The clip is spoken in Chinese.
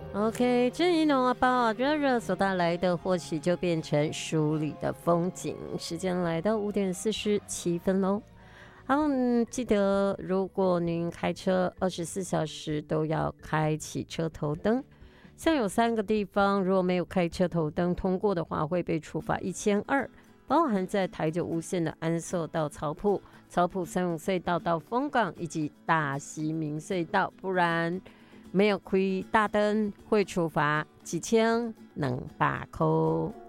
OK，这一浓啊把热热所带来的，或许就变成书里的风景。时间来到5:47喽。好，记得如果您开车24小时都要开启车头灯。像有3个地方，如果没有开车头灯通过的话，会被处罚1200，包含在台九无线的安寿到草埔、草埔三永隧道到丰港以及大溪明隧道，不然没有开大灯会处罚几千200块。